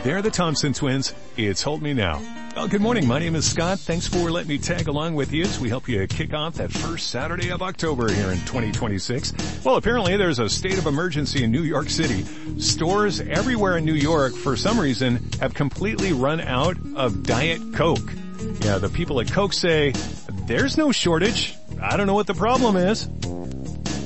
They're the Thompson twins. It's Hold Me Now. Well, good morning. My name is Scott. Thanks for letting me tag along with you as we help you kick off that first Saturday of October here in 2026. Well, apparently there's a state of emergency in New York City. Stores everywhere in New York, for some reason, have completely run out of Diet Coke. Yeah, the people at Coke say, there's no shortage. I don't know what the problem is.